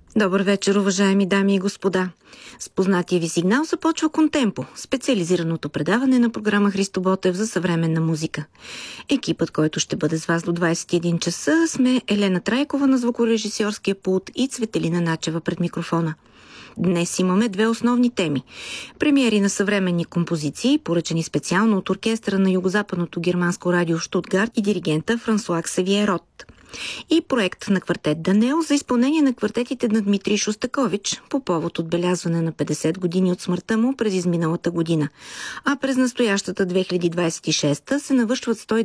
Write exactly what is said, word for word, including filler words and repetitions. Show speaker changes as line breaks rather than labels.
Добър вечер, уважаеми дами и господа. С познатия ви сигнал започва Контемпо, специализираното предаване на програма Христо Ботев за съвременна музика. Екипът, който ще бъде с вас до двадесет и един часа, сме Елена Трайкова на звукорежисьорския пулт и Цветелина Начева пред микрофона. Днес имаме две основни теми. Премиери на съвременни композиции, поръчани специално от оркестъра на Югозападното германско радио Штутгарт и диригента Франсуа Ксавие Рот. И проект на квартет Данео за изпълнение на квартетите на Дмитрий Шостакович по повод отбелязване на петдесет години от смъртта му през изминалата година. А през настоящата две хиляди двадесет и шеста се навършват сто и